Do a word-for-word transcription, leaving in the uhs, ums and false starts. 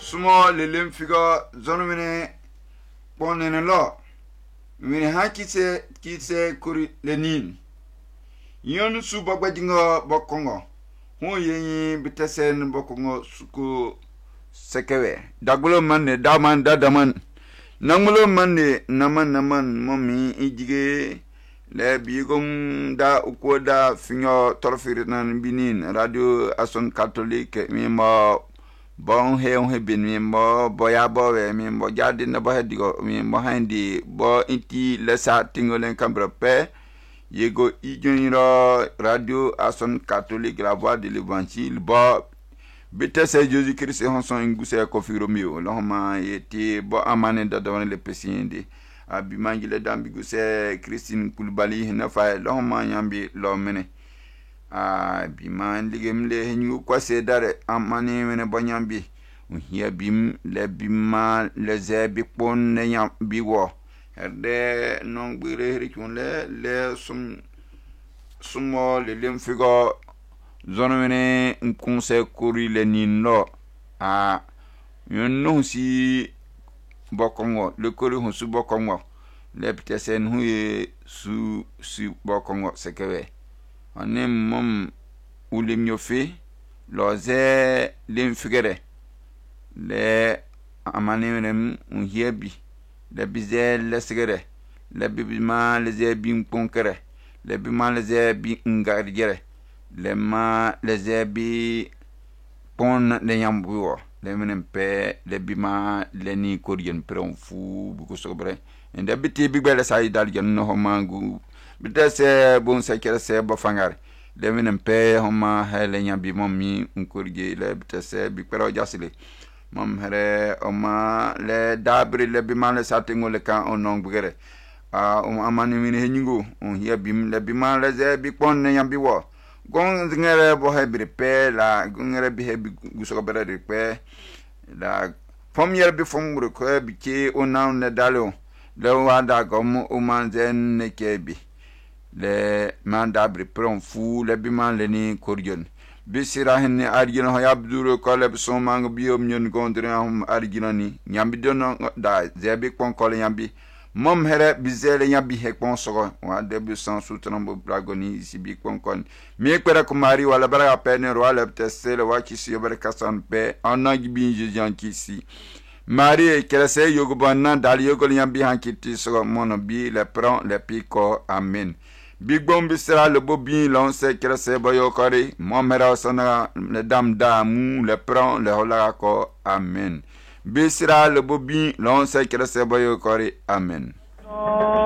sumo le lem figo zonu mene bonene lo mene ha kise kise kuri lenin yon su bagwa jingo bokongo ho yen bitesen bokongo suku sekewe dagbulo manne daman dadaman namulo manne naman naman momi ijige le bigum da ukoda finyo torfirinan binin radio ason catholique mi mo bon he on he bin mi mo boya bo we mi mo jadi na bo hedigo mi mo handi bo inti le sa tingolen kambra pe yego ijoniro radio ason catholique la voix de l'évangile bo bitese Jésus Christ on son inguse ko firo mi o lo ma yeti bo amane da do le pesindi abi mangile dambi guse Christine Koulibaly na fa lo ma nyambi lo mene a bi man ligem le henyu kwa se dare amani mene bonyambi uhia bim le bima le zebi pon ne nyam bi wo erde non gbire rikun le le sum sumo le lem figo zone mene nkunse kuri le ninno a yonno si bokongo le kori hu su bokongo le pitesen hu su su bokongo sekewe anem mom ulim nyofe loze lim figere le amanem unhiebi le bizel le sigere le bibima le zebi mponkere le bima le zebi ngarigere le ma le zebi pon le yambuo le menem pe le bima le ni korien pron fu bu ko sobre ende biti bigbele sai dal jan no mangu bitese bon sekere se bo fangar le menem pe homa hele nyambi mommi nkorje le bitese bi pero jasile mom here oma le dabri le bima le satingo le kan onon bugere a um amani mini henyingo on hiya bim le bima le ze bi pon ne nyambi wo gon ngere bo hebri pe la ngere bi hebi guso bere de pe la fom yer bi fom buru ko bi ke onan ne dalo le wada gom o manzen ne kebi le mandabri pron fu le bi man le ni korjon bisira hen argino ha yabduro ko le so mang biom nyon gondre am argino ni nyambi don da zebi kon ko le nyambi mom here bizele nyambi he kon so wa debu sans sutrambo blagoni sibi kon kon mi kwera ko mari wala bara pene ro wala tesele wa kisi yober kasan pe anagi bin jejan kisi mari kelese yogo banna dal yogo nyambi hankiti so mono bi le pran le pico amen big bomb sera le bobin l'on sait que c'est boyo kori mom mera sona le dam damu le pran le hola ko amen bisra le bobin l'on sait que c'est boyo kori amen.